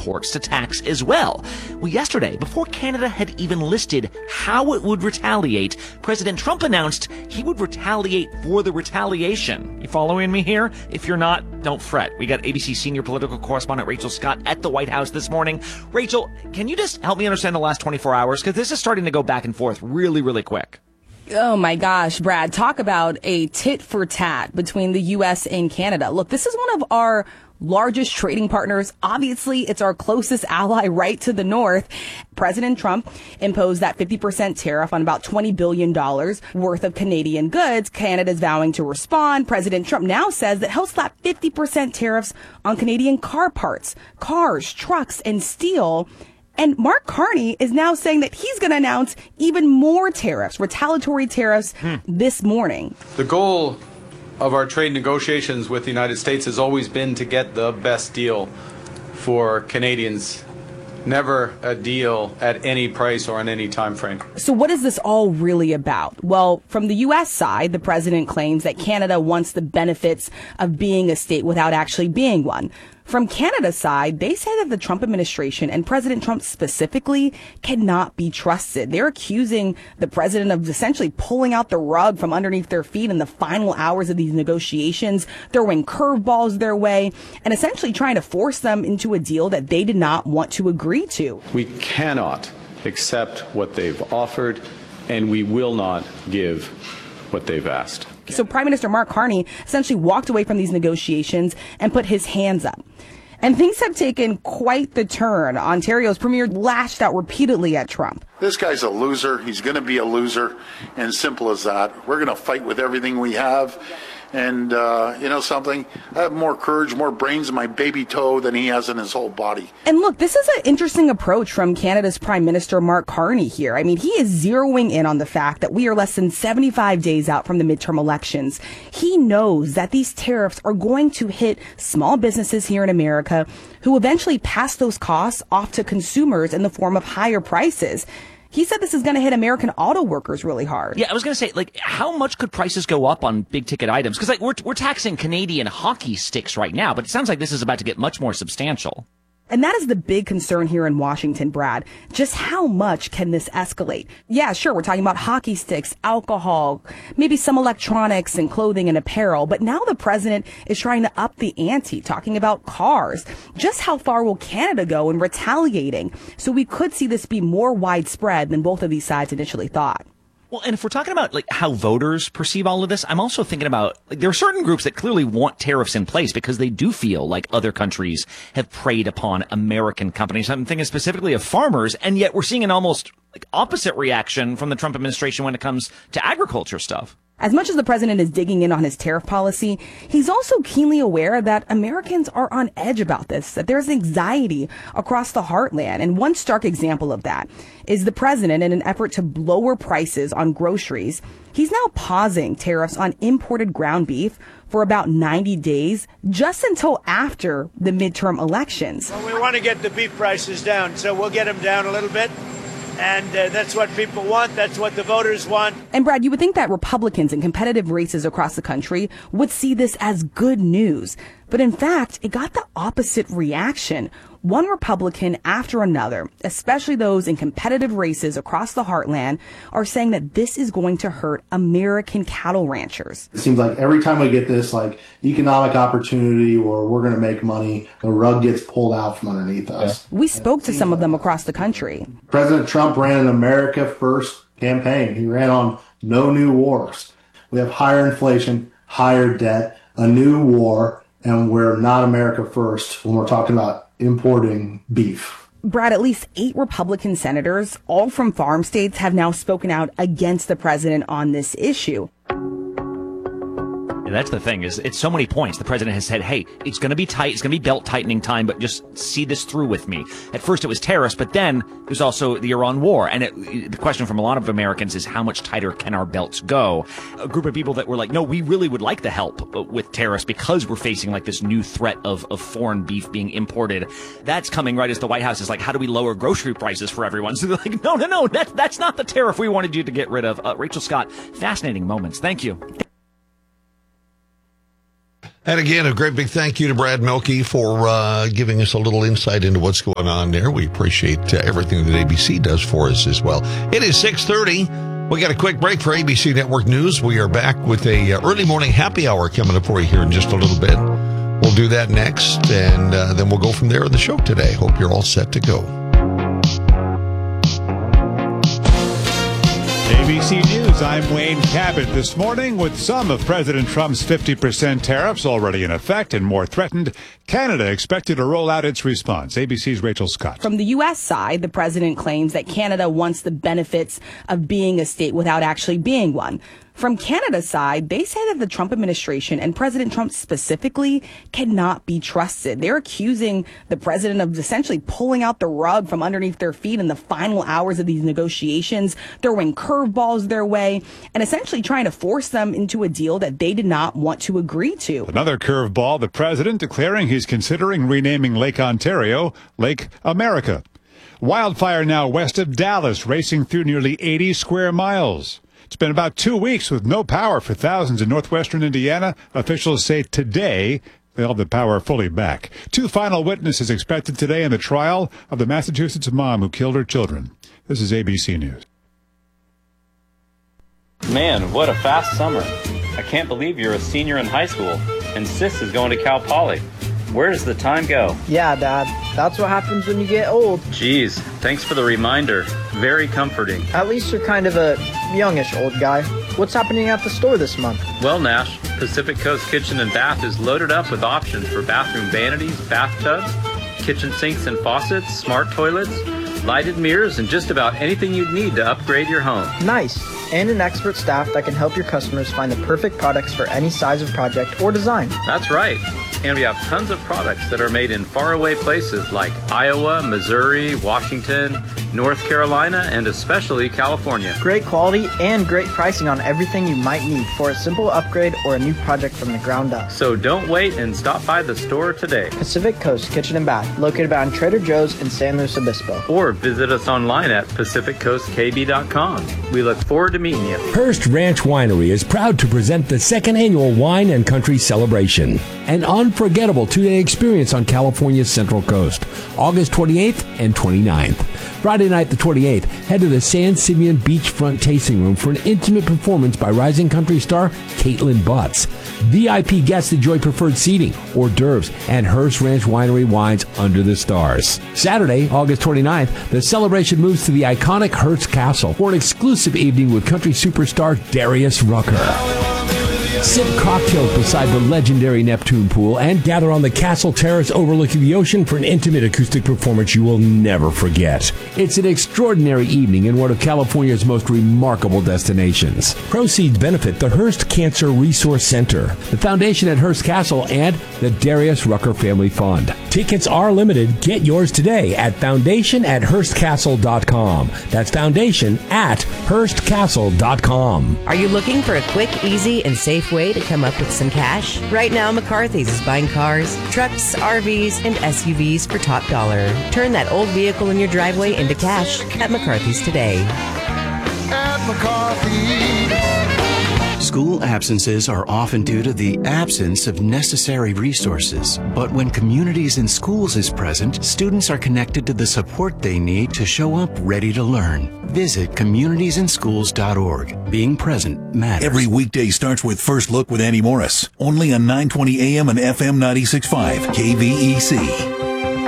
imports to tax as well. Well, yesterday, before Canada had even listed how it would retaliate, President Trump announced he would retaliate for the retaliation. You following me here? If you're not, don't fret. We got ABC senior political correspondent Rachel Scott at the White House this morning. Rachel, can you just help me understand the last 24 hours? Because this is starting to go back and forth really, really quick. Oh my gosh, Brad, talk about a tit for tat between the U.S. and Canada. Look, this is one of our largest trading partners. Obviously, it's our closest ally right to the north. President Trump imposed that 50% tariff on about $20 billion worth of Canadian goods. Canada's vowing to respond. President Trump now says that he'll slap 50% tariffs on Canadian car parts, cars, trucks, and steel. And Mark Carney is now saying that he's going to announce even more tariffs, retaliatory tariffs, this morning. The goal of our trade negotiations with the United States has always been to get the best deal for Canadians. Never a deal at any price or on any time frame. So what is this all really about? Well, from the U.S. side, the president claims that Canada wants the benefits of being a state without actually being one. From Canada's side, they say that the Trump administration and President Trump specifically cannot be trusted. They're accusing the president of essentially pulling out the rug from underneath their feet in the final hours of these negotiations, throwing curveballs their way, and essentially trying to force them into a deal that they did not want to agree to. We cannot accept what they've offered, and we will not give what they've asked. So Prime Minister Mark Carney essentially walked away from these negotiations and put his hands up. And things have taken quite the turn. Ontario's premier lashed out repeatedly at Trump. This guy's a loser. He's going to be a loser. And simple as that. We're going to fight with everything we have. And, you know something? I have more courage, more brains in my baby toe than he has in his whole body. And look, this is an interesting approach from Canada's Prime Minister Mark Carney here. I mean, he is zeroing in on the fact that we are less than 75 days out from the midterm elections. He knows that these tariffs are going to hit small businesses here in America who eventually pass those costs off to consumers in the form of higher prices. He said this is going to hit American auto workers really hard. Yeah, I was going to say, like, how much could prices go up on big ticket items? Because, like, we're taxing Canadian hockey sticks right now, but it sounds like this is about to get much more substantial. And that is the big concern here in Washington, Brad. Just how much can this escalate? Yeah, sure, we're talking about hockey sticks, alcohol, maybe some electronics and clothing and apparel. But now the president is trying to up the ante, talking about cars. Just how far will Canada go in retaliating? So we could see this be more widespread than both of these sides initially thought. Well, and if we're talking about like how voters perceive all of this, I'm also thinking about like there are certain groups that clearly want tariffs in place because they do feel like other countries have preyed upon American companies. I'm thinking specifically of farmers, and yet we're seeing an almost like opposite reaction from the Trump administration when it comes to agriculture stuff. As much as the president is digging in on his tariff policy, he's also keenly aware that Americans are on edge about this, that there's anxiety across the heartland. And one stark example of that is the president, in an effort to lower prices on groceries, he's now pausing tariffs on imported ground beef for about 90 days, just until after the midterm elections. Well, we want to get the beef prices down, so we'll get them down a little bit. And that's what people want. That's what the voters want. And Brad, you would think that Republicans in competitive races across the country would see this as good news. But in fact, it got the opposite reaction. One Republican after another, especially those in competitive races across the heartland, are saying that this is going to hurt American cattle ranchers. It seems like every time we get this like economic opportunity or we're going to make money, the rug gets pulled out from underneath us. We spoke to some of them across the country. President Trump ran an America First campaign. He ran on no new wars. We have higher inflation, higher debt, a new war, and we're not America First when we're talking about importing beef. Brad, at least 8 Republican senators, all from farm states, have now spoken out against the president on this issue. Yeah, that's the thing, is it's so many points. The president has said, hey, it's going to be tight. It's going to be belt tightening time, but just see this through with me. At first it was tariffs, but then there's also the Iran war. And the question from a lot of Americans is how much tighter can our belts go? A group of people that were like, no, we really would like the help with tariffs because we're facing like this new threat of foreign beef being imported. That's coming right as the White House is like, how do we lower grocery prices for everyone? So they're like, no, that's not the tariff we wanted you to get rid of. Rachel Scott, fascinating moments. Thank you. And again, a great big thank you to Brad Mielke for giving us a little insight into what's going on there. We appreciate everything that ABC does for us as well. It is 6:30. We got a quick break for ABC Network News. We are back with a early morning happy hour coming up for you here in just a little bit. We'll do that next, and then we'll go from there in the show today. Hope you're all set to go. ABC News, I'm Wayne Cabot. This morning, with some of President Trump's 50% tariffs already in effect and more threatened, Canada expected to roll out its response. ABC's Rachel Scott. From the U.S. side, the president claims that Canada wants the benefits of being a state without actually being one. From Canada's side, they say that the Trump administration and President Trump specifically cannot be trusted. They're accusing the president of essentially pulling out the rug from underneath their feet in the final hours of these negotiations, throwing curveballs their way, and essentially trying to force them into a deal that they did not want to agree to. Another curveball, the president declaring he's considering renaming Lake Ontario Lake America. Wildfire now west of Dallas, racing through nearly 80 square miles. It's been about 2 weeks with no power for thousands in northwestern Indiana. Officials say today they'll have the power fully back. 2 final witnesses expected today in the trial of the Massachusetts mom who killed her children. This is ABC News. Man, what a fast summer. I can't believe you're a senior in high school, and Sis is going to Cal Poly. Where does the time go? Yeah, Dad. That's what happens when you get old. Geez, thanks for the reminder. Very comforting. At least you're kind of a youngish old guy. What's happening at the store this month? Well, Nash, Pacific Coast Kitchen and Bath is loaded up with options for bathroom vanities, bathtubs, kitchen sinks and faucets, smart toilets, lighted mirrors, and just about anything you'd need to upgrade your home. Nice. And an expert staff that can help your customers find the perfect products for any size of project or design. That's right. And we have tons of products that are made in faraway places like Iowa, Missouri, Washington, North Carolina, and especially California. Great quality and great pricing on everything you might need for a simple upgrade or a new project from the ground up. So don't wait and stop by the store today. Pacific Coast Kitchen and Bath, located behind Trader Joe's in San Luis Obispo. Or visit us online at PacificCoastKB.com. We look forward to meeting you. Hearst Ranch Winery is proud to present the second annual Wine and Country Celebration, an unforgettable 2-day experience on California's Central Coast, August 28th and 29th. Friday night the 28th, head to the San Simeon Beachfront Tasting Room for an intimate performance by rising country star Caitlin Butts. VIP guests enjoy preferred seating, hors d'oeuvres, and Hearst Ranch Winery wines under the stars. Saturday, August 29th, the celebration moves to the iconic Hearst Castle for an exclusive evening with country superstar Darius Rucker. Sip cocktails beside the legendary Neptune pool and gather on the castle terrace overlooking the ocean for an intimate acoustic performance you will never forget. It's an extraordinary evening in one of California's most remarkable destinations. Proceeds benefit the Hearst Cancer Resource Center, the foundation at Hearst Castle, and the Darius Rucker Family Fund. Tickets are limited. Get yours today at foundation@hearstcastle.com. That's foundation@hearstcastle.com. Are you looking for a quick, easy, and safe way to come up with some cash? Right now, McCarthy's is buying cars, trucks, RVs, and SUVs for top dollar. Turn that old vehicle in your driveway into cash at McCarthy's today. At McCarthy's. School absences are often due to the absence of necessary resources. But when Communities in Schools is present, students are connected to the support they need to show up ready to learn. Visit communitiesandschools.org. Being present matters. Every weekday starts with First Look with Annie Morris. Only on 920 AM and FM 96.5 KVEC.